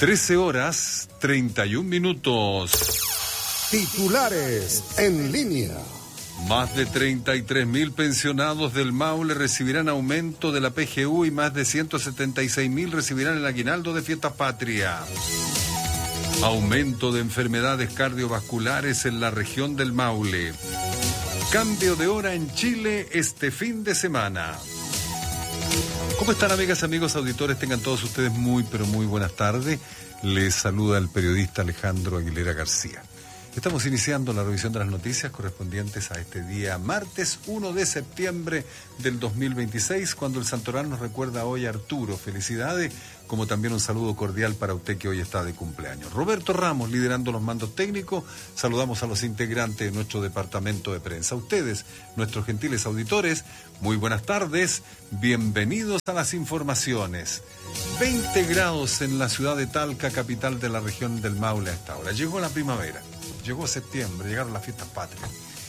13:31. Titulares en línea. Más de 33.000 pensionados del Maule recibirán aumento de la PGU y más de 176.000 recibirán el aguinaldo de Fiestas Patrias. Aumento de enfermedades cardiovasculares en la región del Maule. Cambio de hora en Chile este fin de semana. ¿Cómo están, amigas, amigos, auditores? Tengan todos ustedes muy, pero muy buenas tardes. Les saluda el periodista Alejandro Aguilera García. Estamos iniciando la revisión de las noticias correspondientes a este día martes 1 de septiembre del 2026, cuando el santoral nos recuerda hoy a Arturo. Felicidades, como también un saludo cordial para usted que hoy está de cumpleaños. Roberto Ramos liderando los mandos técnicos. Saludamos a los integrantes de nuestro departamento de prensa. A ustedes, nuestros gentiles auditores, muy buenas tardes. Bienvenidos a las informaciones. 20 grados en la ciudad de Talca, capital de la región del Maule a esta hora. Llegó la primavera. Llegó septiembre, llegaron las fiestas patrias.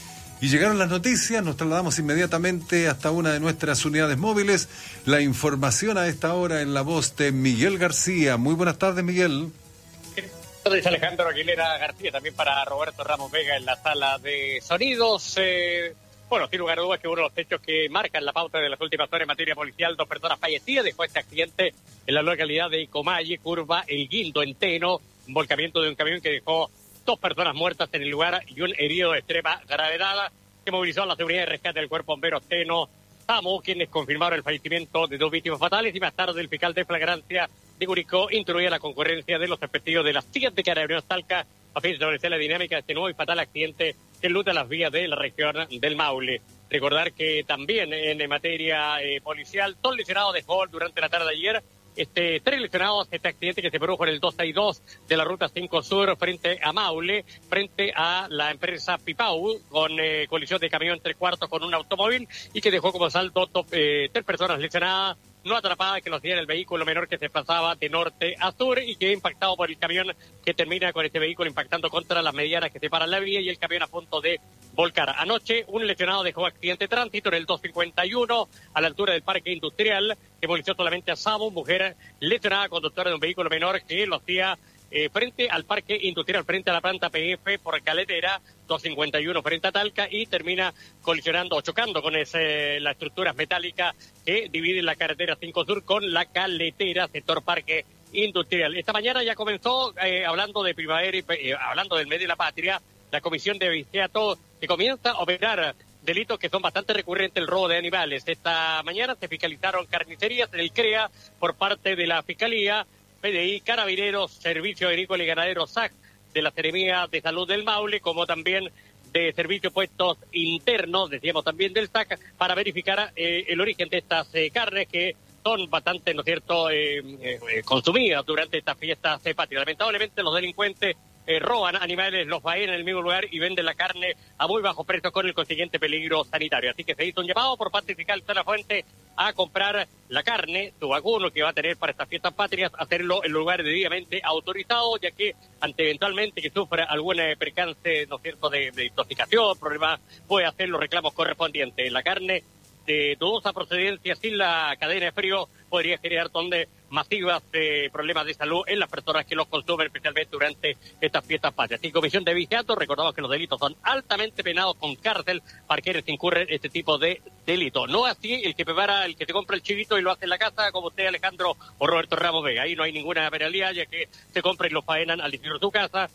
Y llegaron las noticias, nos trasladamos inmediatamente hasta una de nuestras unidades móviles. La información a esta hora en la voz de Miguel García. Muy buenas tardes, Miguel. Buenas tardes, Alejandro Aguilera García, también para Roberto Ramos Vega en la sala de sonidos. Bueno, sin lugar a dudas que uno de los hechos que marcan la pauta de las últimas horas en materia policial, 2 personas fallecidas después de este accidente en la localidad de Icomalle, curva El Guindo, en Teno, un volcamiento de un camión que dejó 2 personas muertas en el lugar y un herido de extrema gravedad, que movilizó a la seguridad de rescate del Cuerpo Bombero Teno Tamo, quienes confirmaron el fallecimiento de 2 víctimas fatales, y más tarde el fiscal de flagrancia de Curicó instruía la concurrencia de los efectivos de las 7 de Carabineros Talca a fin de establecer la dinámica de este nuevo y fatal accidente que enluta las vías de la región del Maule. Recordar que también en materia policial, 2 lesionados dejó durante la tarde de ayer. 3 lesionados, este accidente que se produjo en el 262 de la ruta 5 Sur frente a Maule, frente a la empresa Pipau, con colisión de camión 3/4 con un automóvil, y que dejó como saldo 3 personas lesionadas, no atrapadas, que lo hacía en el vehículo menor que se pasaba de norte a sur y que impactado por el camión, que termina con este vehículo impactando contra las medianas que separan la vía y el camión a punto de volcar. Anoche un lesionado dejó accidente de tránsito en el 251 a la altura del Parque Industrial, que movilizó solamente a Sabo, mujer lesionada, conductora de un vehículo menor que lo hacía frente al Parque Industrial, frente a la planta PF por Caletera, 251 frente a Talca, y termina colisionando o chocando con las estructuras metálicas que dividen la carretera 5 Sur con la Caletera, sector Parque Industrial. Esta mañana ya comenzó, hablando de primavera y hablando del mes de la patria, la Comisión de Vigiato, que comienza a operar delitos que son bastante recurrentes, el robo de animales. Esta mañana se fiscalizaron carnicerías en el CREA por parte de la Fiscalía, PDI, Carabineros, Servicio Agrícola y Ganadero SAC de la Seremía de Salud del Maule, como también de Servicios Puestos Internos, decíamos también del SAC, para verificar el origen de estas carnes que son bastante, ¿no es cierto?, consumidas durante estas fiestas patrias. Lamentablemente los delincuentes roban animales, los faenan en el mismo lugar y venden la carne a muy bajo precio, con el consiguiente peligro sanitario. Así que se hizo un llamado por parte del fiscal de la Fuente a comprar la carne, su vacuno que va a tener para estas fiestas patrias, hacerlo en lugares debidamente autorizados, ya que ante eventualmente que sufra algún percance, ¿no es cierto?, de intoxicación, problema, puede hacer los reclamos correspondientes. La carne de dudosa procedencia sin la cadena de frío podría generar masivas problemas de salud en las personas que los consumen, especialmente durante estas fiestas patrias. Y Comisión de Vigiato, recordamos que los delitos son altamente penados con cárcel para quienes incurren este tipo de delitos. No así el que te compra el chivito y lo hace en la casa, como usted, Alejandro, o Roberto Ramos Vega. Ahí no hay ninguna penalidad, ya que se compra y lo faenan al interior de su casa.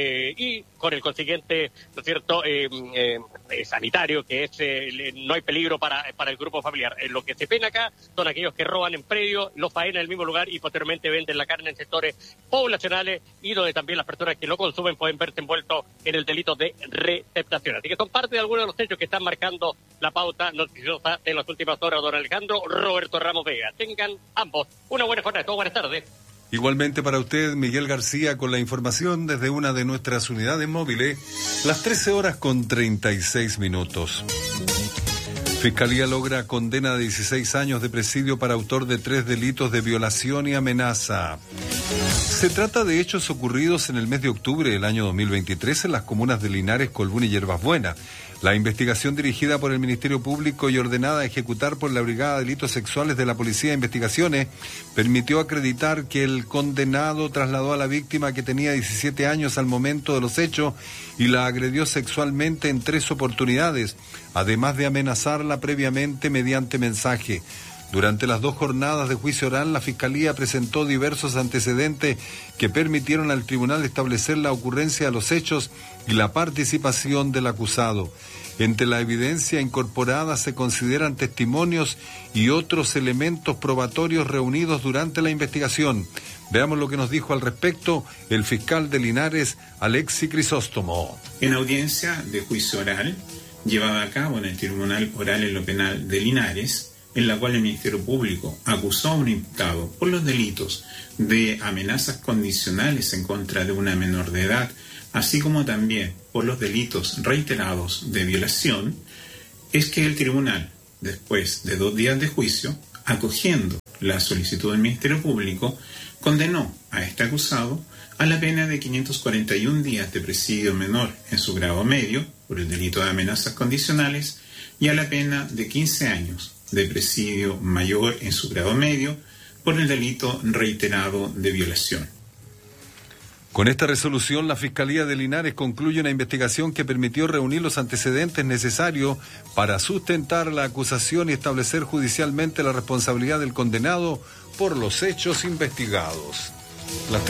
Y con el consiguiente, ¿no es cierto?, sanitario, que es no hay peligro para el grupo familiar. Lo que se pena acá son aquellos que roban en predio, lo faenan en el mismo lugar y posteriormente venden la carne en sectores poblacionales, y donde también las personas que lo consumen pueden verse envueltos en el delito de receptación. Así que son parte de algunos de los hechos que están marcando la pauta noticiosa en las últimas horas. Don Alejandro, Roberto Ramos Vega. Tengan ambos una buena jornada. Buenas tardes. Igualmente para usted, Miguel García, con la información desde una de nuestras unidades móviles, las 13:36. Fiscalía logra condena de 16 años de presidio para autor de 3 delitos de violación y amenaza. Se trata de hechos ocurridos en el mes de octubre del año 2023 en las comunas de Linares, Colbún y Yerbas Buenas. La investigación dirigida por el Ministerio Público y ordenada a ejecutar por la Brigada de Delitos Sexuales de la Policía de Investigaciones permitió acreditar que el condenado trasladó a la víctima, que tenía 17 años al momento de los hechos, y la agredió sexualmente en 3 oportunidades, además de amenazarla previamente mediante mensaje. Durante las 2 jornadas de juicio oral, la Fiscalía presentó diversos antecedentes que permitieron al tribunal establecer la ocurrencia de los hechos y la participación del acusado. Entre la evidencia incorporada se consideran testimonios y otros elementos probatorios reunidos durante la investigación. Veamos lo que nos dijo al respecto el fiscal de Linares, Alexis Crisóstomo. En audiencia de juicio oral, llevada a cabo en el Tribunal Oral en lo Penal de Linares, en la cual el Ministerio Público acusó a un imputado por los delitos de amenazas condicionales en contra de una menor de edad, así como también por los delitos reiterados de violación, es que el tribunal, después de 2 días de juicio, acogiendo la solicitud del Ministerio Público, condenó a este acusado a la pena de 541 días de presidio menor en su grado medio por el delito de amenazas condicionales y a la pena de 15 años de presidio mayor en su grado medio por el delito reiterado de violación. Con esta resolución, la Fiscalía de Linares concluye una investigación que permitió reunir los antecedentes necesarios para sustentar la acusación y establecer judicialmente la responsabilidad del condenado por los hechos investigados. Las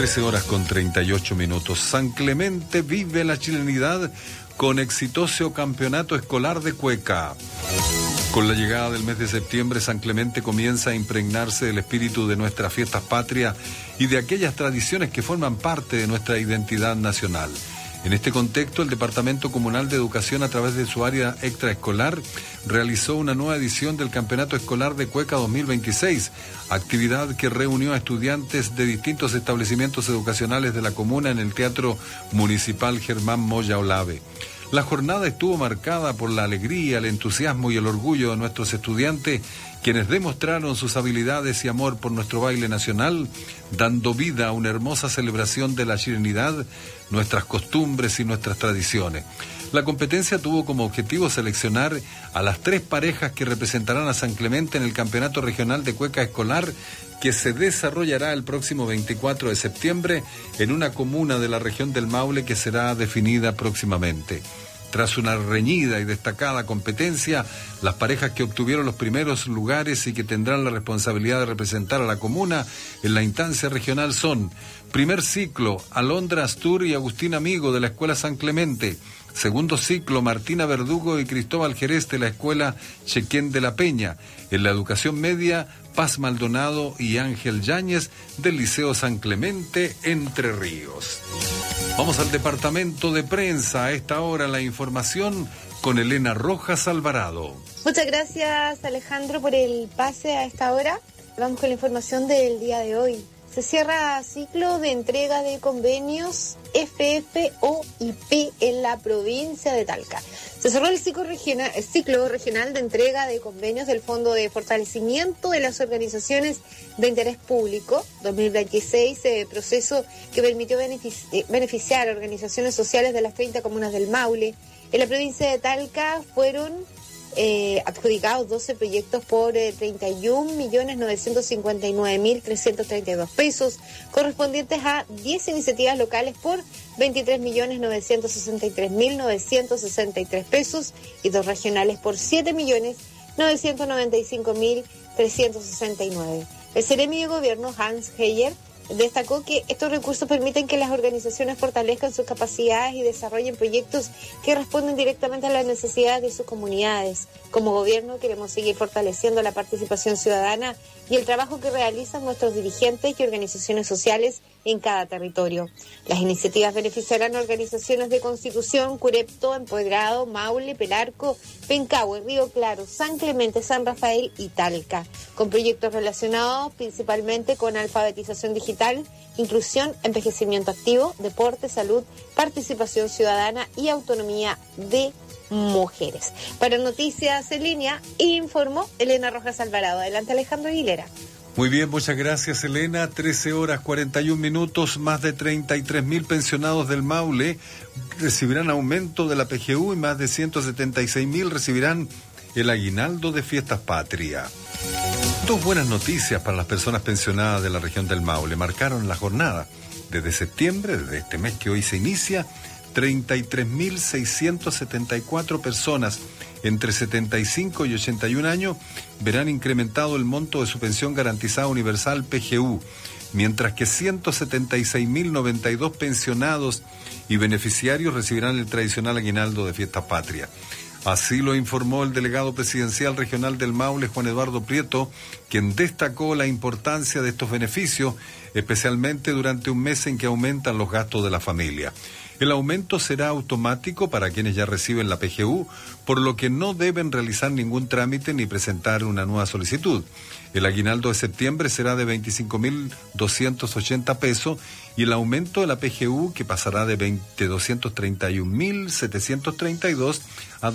13:38. San Clemente vive la chilenidad con exitoso campeonato escolar de cueca. Con la llegada del mes de septiembre, San Clemente comienza a impregnarse del espíritu de nuestras fiestas patrias y de aquellas tradiciones que forman parte de nuestra identidad nacional. En este contexto, el Departamento Comunal de Educación, a través de su área extraescolar, realizó una nueva edición del Campeonato Escolar de Cueca 2026, actividad que reunió a estudiantes de distintos establecimientos educacionales de la comuna en el Teatro Municipal Germán Moya Olave. La jornada estuvo marcada por la alegría, el entusiasmo y el orgullo de nuestros estudiantes, quienes demostraron sus habilidades y amor por nuestro baile nacional, dando vida a una hermosa celebración de la chilenidad, nuestras costumbres y nuestras tradiciones. La competencia tuvo como objetivo seleccionar a las 3 parejas que representarán a San Clemente en el Campeonato Regional de Cueca Escolar, que se desarrollará el próximo 24 de septiembre en una comuna de la región del Maule que será definida próximamente. Tras una reñida y destacada competencia, las parejas que obtuvieron los primeros lugares y que tendrán la responsabilidad de representar a la comuna en la instancia regional son: primer ciclo, Alondra Astur y Agustín Amigo de la Escuela San Clemente; segundo ciclo, Martina Verdugo y Cristóbal Jerez de la Escuela Chequén de la Peña; en la educación media, Paz Maldonado y Ángel Yáñez del Liceo San Clemente, Entre Ríos. Vamos al departamento de prensa. A esta hora la información con Elena Rojas Alvarado. Muchas gracias, Alejandro, por el pase a esta hora. Vamos con la información del día de hoy. Se cierra ciclo de entrega de convenios FFOIP en la provincia de Talca. Se cerró el ciclo regional de entrega de convenios del Fondo de Fortalecimiento de las Organizaciones de Interés Público 2026, proceso que permitió beneficiar a organizaciones sociales de las 30 comunas del Maule. En la provincia de Talca fueron adjudicados 12 proyectos por 31.959.332 pesos, correspondientes a 10 iniciativas locales por 23.963.963 pesos y 2 regionales por 7.995.369. El Seremi de Gobierno, Hans Heyer, destacó que estos recursos permiten que las organizaciones fortalezcan sus capacidades y desarrollen proyectos que responden directamente a las necesidades de sus comunidades. Como gobierno queremos seguir fortaleciendo la participación ciudadana y el trabajo que realizan nuestros dirigentes y organizaciones sociales en cada territorio. Las iniciativas beneficiarán a organizaciones de Constitución, Curepto, Empoderado, Maule, Pelarco, Pencahue, Río Claro, San Clemente, San Rafael y Talca, con proyectos relacionados principalmente con alfabetización digital, inclusión, envejecimiento activo, deporte, salud, participación ciudadana y autonomía de mujeres. Para Noticias en Línea, informó Elena Rojas Alvarado. Adelante, Alejandro Aguilera. Muy bien, muchas gracias, Elena. 13:41, más de 33.000 pensionados del Maule recibirán aumento de la PGU y más de 176.000 recibirán el aguinaldo de Fiestas Patria. Dos buenas noticias para las personas pensionadas de la región del Maule marcaron la jornada. Desde septiembre, desde este mes que hoy se inicia, 33.674 personas entre 75 y 81 años verán incrementado el monto de su pensión garantizada universal PGU, mientras que 176.092 pensionados y beneficiarios recibirán el tradicional aguinaldo de Fiestas Patria. Así lo informó el delegado presidencial regional del Maule, Juan Eduardo Prieto, quien destacó la importancia de estos beneficios, especialmente durante un mes en que aumentan los gastos de la familia. El aumento será automático para quienes ya reciben la PGU, por lo que no deben realizar ningún trámite ni presentar una nueva solicitud. El aguinaldo de septiembre será de 25.280 pesos y el aumento de la PGU, que pasará de 231.732 a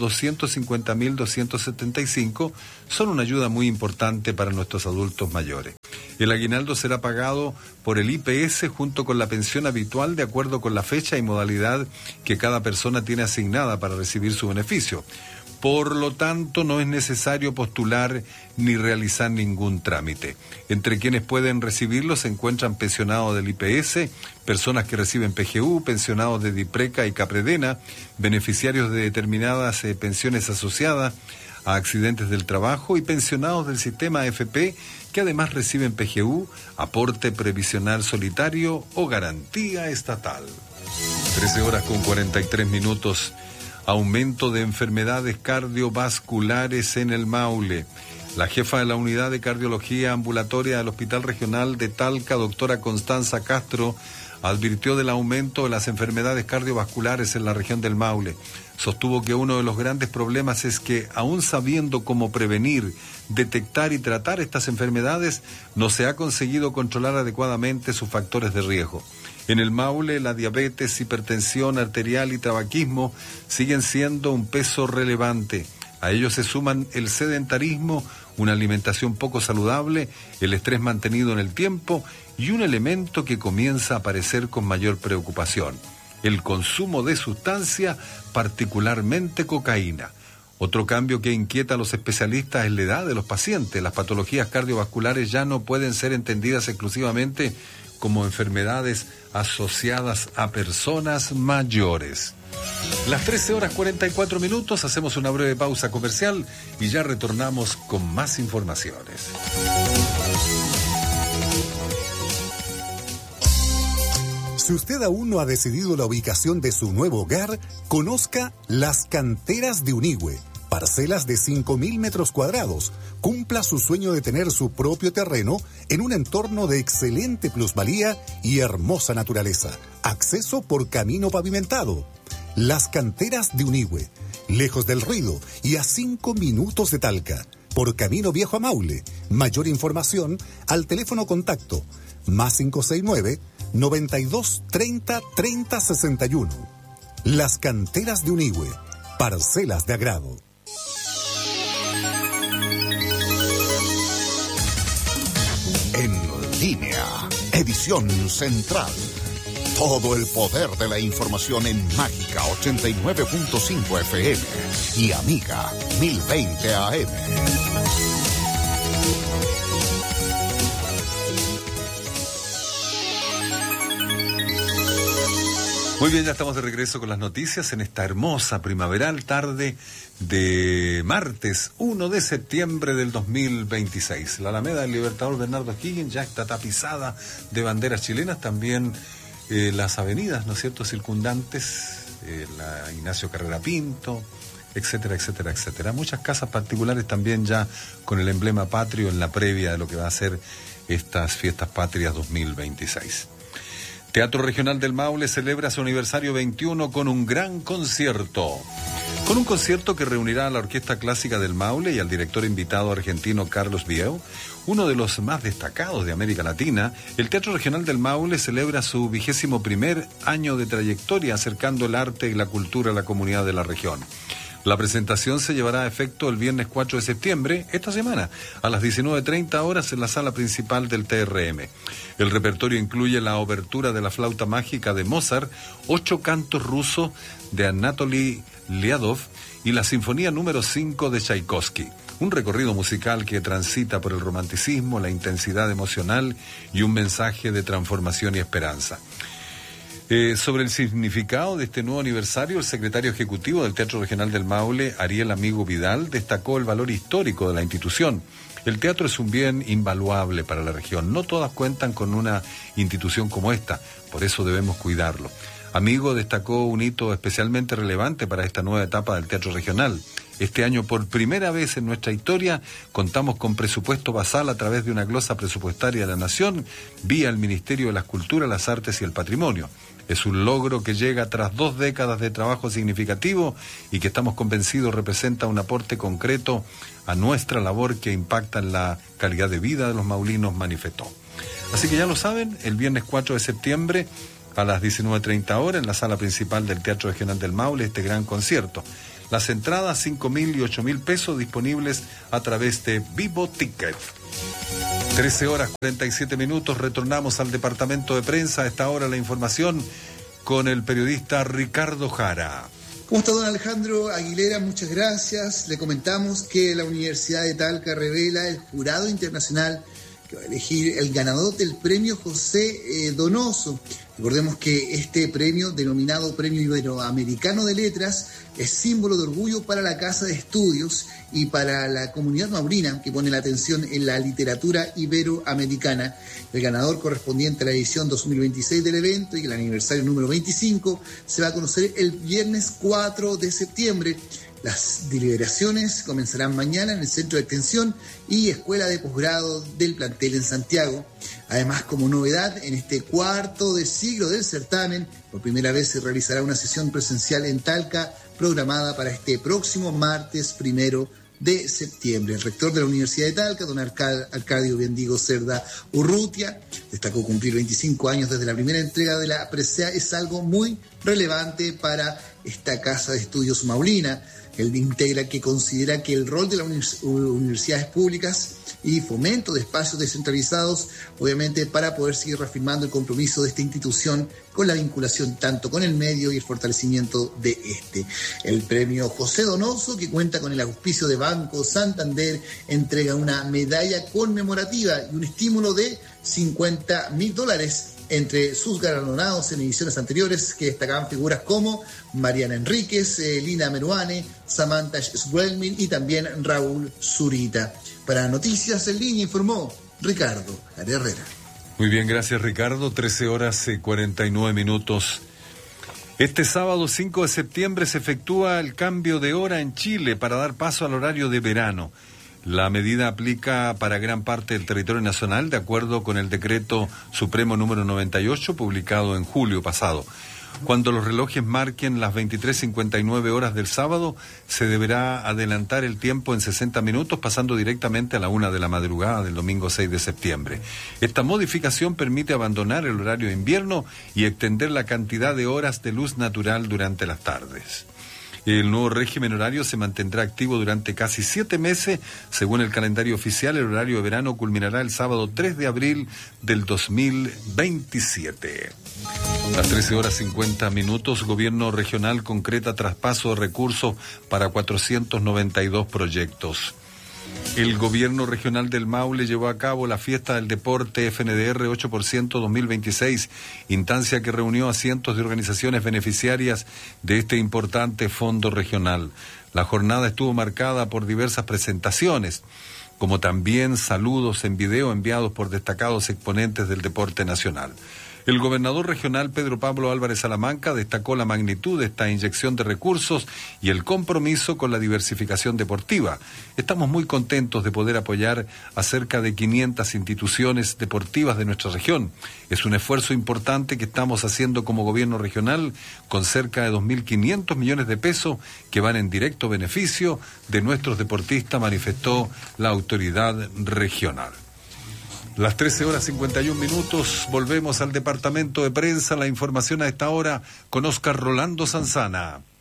250.275, son una ayuda muy importante para nuestros adultos mayores. El aguinaldo será pagado por el IPS junto con la pensión habitual de acuerdo con la fecha y modalidad que cada persona tiene asignada para recibir su beneficio. Por lo tanto, no es necesario postular ni realizar ningún trámite. Entre quienes pueden recibirlo se encuentran pensionados del IPS, personas que reciben PGU, pensionados de DIPRECA y CAPREDENA, beneficiarios de determinadas pensiones asociadas a accidentes del trabajo y pensionados del sistema AFP que además reciben PGU, aporte previsional solitario o garantía estatal. 13:43. Aumento de enfermedades cardiovasculares en el Maule. La jefa de la unidad de cardiología ambulatoria del Hospital Regional de Talca, doctora Constanza Castro, advirtió del aumento de las enfermedades cardiovasculares en la región del Maule. Sostuvo que uno de los grandes problemas es que, aún sabiendo cómo prevenir, detectar y tratar estas enfermedades, no se ha conseguido controlar adecuadamente sus factores de riesgo. En el Maule, la diabetes, hipertensión arterial y tabaquismo siguen siendo un peso relevante. A ello se suman el sedentarismo, una alimentación poco saludable, el estrés mantenido en el tiempo y un elemento que comienza a aparecer con mayor preocupación: el consumo de sustancia, particularmente cocaína. Otro cambio que inquieta a los especialistas es la edad de los pacientes. Las patologías cardiovasculares ya no pueden ser entendidas exclusivamente como enfermedades asociadas a personas mayores. Las 13:44, hacemos una breve pausa comercial y ya retornamos con más informaciones. Si usted aún no ha decidido la ubicación de su nuevo hogar, conozca Las Canteras de Unigüe. Parcelas de 5.000 metros cuadrados. Cumpla su sueño de tener su propio terreno en un entorno de excelente plusvalía y hermosa naturaleza. Acceso por camino pavimentado. Las Canteras de Unigüe. Lejos del ruido y a 5 minutos de Talca. Por Camino Viejo a Maule. Mayor información al teléfono contacto +569 92 30 30 61. Las Canteras de Unigüe. Parcelas de agrado. En línea, edición central. Todo el poder de la información en Mágica 89.5 FM y Amiga 1020 AM. Muy bien, ya estamos de regreso con las noticias en esta hermosa primaveral tarde de martes 1 de septiembre del 2026. La Alameda del Libertador Bernardo O'Higgins ya está tapizada de banderas chilenas, también las avenidas, ¿no es cierto?, circundantes, la Ignacio Carrera Pinto, etcétera, etcétera, etcétera. Muchas casas particulares también ya con el emblema patrio en la previa de lo que va a ser estas Fiestas Patrias 2026. Teatro Regional del Maule celebra su aniversario 21 con un gran concierto. Con un concierto que reunirá a la Orquesta Clásica del Maule y al director invitado argentino Carlos Bieu, uno de los más destacados de América Latina, el Teatro Regional del Maule celebra su 21º año de trayectoria acercando el arte y la cultura a la comunidad de la región. La presentación se llevará a efecto el viernes 4 de septiembre, esta semana, a las 19:30 horas en la sala principal del TRM. El repertorio incluye la obertura de la flauta mágica de Mozart, 8 cantos rusos de Anatoly Liadov y la Sinfonía número 5 de Tchaikovsky. Un recorrido musical que transita por el romanticismo, la intensidad emocional y un mensaje de transformación y esperanza. Sobre el significado de este nuevo aniversario, el secretario ejecutivo del Teatro Regional del Maule, Ariel Amigo Vidal, destacó el valor histórico de la institución. El teatro es un bien invaluable para la región. No todas cuentan con una institución como esta, por eso debemos cuidarlo. Amigo destacó un hito especialmente relevante para esta nueva etapa del Teatro Regional. Este año, por primera vez en nuestra historia, contamos con presupuesto basal a través de una glosa presupuestaria de la Nación, vía el Ministerio de las Culturas, las Artes y el Patrimonio. Es un logro que llega tras 2 décadas de trabajo significativo y que estamos convencidos representa un aporte concreto a nuestra labor que impacta en la calidad de vida de los maulinos, manifestó. Así que ya lo saben, el viernes 4 de septiembre a las 19:30 horas en la sala principal del Teatro Regional del Maule, este gran concierto. Las entradas 5.000 y 8.000 pesos disponibles a través de Vivo Ticket. 13:47, retornamos al departamento de prensa. A esta hora la información con el periodista Ricardo Jara. ¿Cómo está don Alejandro Aguilera? Muchas gracias. Le comentamos que la Universidad de Talca revela el jurado internacional que va a elegir el ganador del premio José Donoso. Recordemos que este premio, denominado Premio Iberoamericano de Letras, es símbolo de orgullo para la Casa de Estudios y para la comunidad maurina, que pone la atención en la literatura iberoamericana. El ganador correspondiente a la edición 2026 del evento y el aniversario número 25 se va a conocer el viernes 4 de septiembre. Las deliberaciones comenzarán mañana en el Centro de Extensión y Escuela de Posgrado del plantel en Santiago. Además, como novedad, en este cuarto de siglo del certamen, por primera vez se realizará una sesión presencial en Talca, programada para este próximo martes 1 de septiembre. El rector de la Universidad de Talca, don Arcadio Bendigo Cerda Urrutia, destacó cumplir 25 años desde la primera entrega de la presea es algo muy relevante para esta Casa de Estudios maulina. Él integra que considera que el rol de las universidades públicas y fomento de espacios descentralizados, obviamente para poder seguir reafirmando el compromiso de esta institución con la vinculación tanto con el medio y el fortalecimiento de este. El premio José Donoso, que cuenta con el auspicio de Banco Santander, entrega una medalla conmemorativa y un estímulo de $50.000 entre sus galardonados en ediciones anteriores, que destacaban figuras como Mariana Enríquez, Lina Meruane, Samantha Swelmin y también Raúl Zurita. Para Noticias en Línea informó Ricardo Herrera. Muy bien, gracias Ricardo. 13:49. Este sábado 5 de septiembre se efectúa el cambio de hora en Chile para dar paso al horario de verano. La medida aplica para gran parte del territorio nacional, de acuerdo con el decreto supremo número 98, publicado en julio pasado. Cuando los relojes marquen las 23:59 horas del sábado, se deberá adelantar el tiempo en 60 minutos, pasando directamente a la 1 de la madrugada del domingo 6 de septiembre. Esta modificación permite abandonar el horario de invierno y extender la cantidad de horas de luz natural durante las tardes. El nuevo régimen horario se mantendrá activo durante casi 7 meses. Según el calendario oficial, el horario de verano culminará el sábado 3 de abril del 2027. Las 13:50, Gobierno regional concreta traspaso de recursos para 492 proyectos. El Gobierno Regional del Maule llevó a cabo la Fiesta del Deporte FNDR 8% 2026, instancia que reunió a cientos de organizaciones beneficiarias de este importante fondo regional. La jornada estuvo marcada por diversas presentaciones, como también saludos en video enviados por destacados exponentes del deporte nacional. El gobernador regional Pedro Pablo Álvarez Salamanca destacó la magnitud de esta inyección de recursos y el compromiso con la diversificación deportiva. Estamos muy contentos de poder apoyar a cerca de 500 instituciones deportivas de nuestra región. Es un esfuerzo importante que estamos haciendo como gobierno regional con cerca de 2.500 millones de pesos que van en directo beneficio de nuestros deportistas, manifestó la autoridad regional. Las 13:51, volvemos al departamento de prensa. La información a esta hora con Oscar Rolando Sanzana.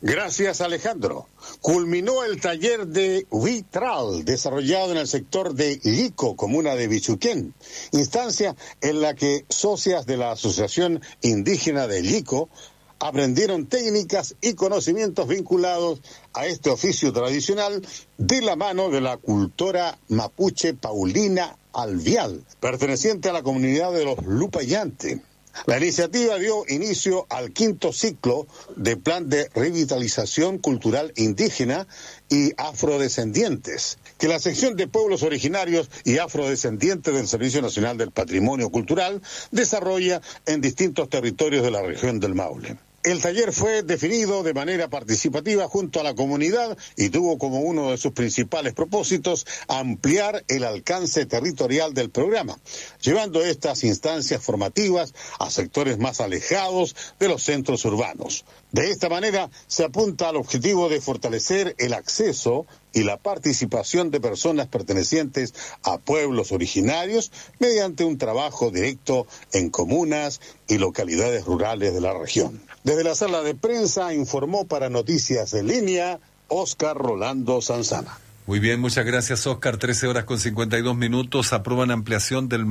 Gracias, Alejandro. Culminó el taller de Huitral, desarrollado en el sector de Lico, comuna de Bichuquén, instancia en la que socias de la Asociación Indígena de Lico aprendieron técnicas y conocimientos vinculados a este oficio tradicional de la mano de la cultora mapuche Paulina Alvial, perteneciente a la comunidad de los Lupayante. La iniciativa dio inicio al 5º ciclo de Plan de Revitalización Cultural Indígena y Afrodescendientes, que la sección de pueblos originarios y afrodescendientes del Servicio Nacional del Patrimonio Cultural desarrolla en distintos territorios de la región del Maule. El taller fue definido de manera participativa junto a la comunidad y tuvo como uno de sus principales propósitos ampliar el alcance territorial del programa, llevando estas instancias formativas a sectores más alejados de los centros urbanos. De esta manera se apunta al objetivo de fortalecer el acceso y la participación de personas pertenecientes a pueblos originarios mediante un trabajo directo en comunas y localidades rurales de la región. Desde la sala de prensa informó para Noticias en Línea Óscar Rolando Sanzana. Muy bien, muchas gracias, Óscar. 13 horas con 52 minutos. Aprueban ampliación del